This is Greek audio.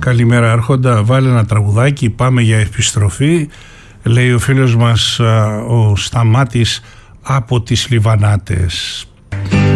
Καλημέρα Άρχοντα, βάλε ένα τραγουδάκι, πάμε για επιστροφή, λέει ο φίλος μας ο Σταμάτης από τις Λιβανάτες.